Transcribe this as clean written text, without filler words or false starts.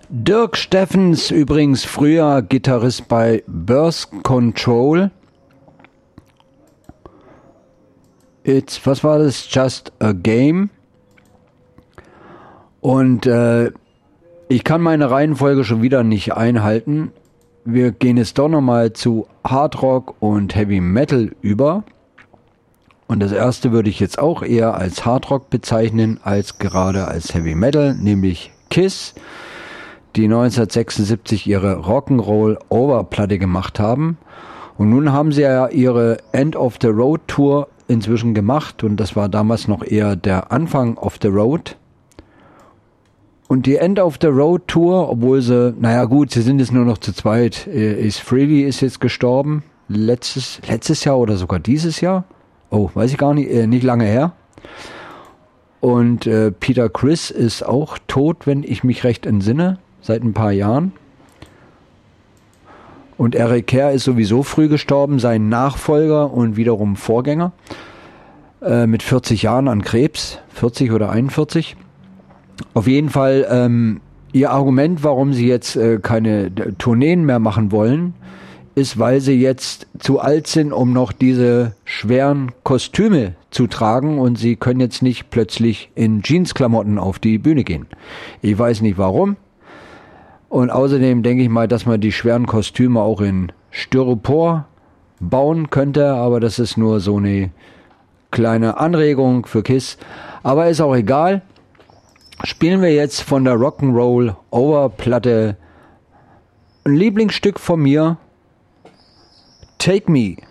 Dirk Steffens, übrigens früher Gitarrist bei Birth Control. Was war das? Just a Game. Und ich kann meine Reihenfolge schon wieder nicht einhalten. Wir gehen jetzt doch nochmal zu Hard Rock und Heavy Metal über. Und das erste würde ich jetzt auch eher als Hard Rock bezeichnen, als gerade als Heavy Metal, nämlich Kiss, die 1976 ihre Rock'n'Roll Over-Platte gemacht haben. Und nun haben sie ja ihre End of the Road Tour inzwischen gemacht und das war damals noch eher der Anfang of the Road. Und die End of the Road Tour, obwohl sie, naja gut, sie sind jetzt nur noch zu zweit. Ace Frehley ist jetzt gestorben, letztes Jahr oder sogar dieses Jahr. Oh, weiß ich gar nicht, nicht lange her. Und Peter Criss ist auch tot, wenn ich mich recht entsinne, seit ein paar Jahren. Und Eric Kerr ist sowieso früh gestorben, sein Nachfolger und wiederum Vorgänger, mit 40 Jahren an Krebs, 40 oder 41. Auf jeden Fall, ihr Argument, warum sie jetzt keine Tourneen mehr machen wollen, ist, weil sie jetzt zu alt sind, um noch diese schweren Kostüme zu tragen und sie können jetzt nicht plötzlich in Jeansklamotten auf die Bühne gehen. Ich weiß nicht warum. Und außerdem denke ich mal, dass man die schweren Kostüme auch in Styropor bauen könnte, aber das ist nur so eine kleine Anregung für Kiss. Aber ist auch egal. Spielen wir jetzt von der Rock'n'Roll Over-Platte ein Lieblingsstück von mir, Take Me.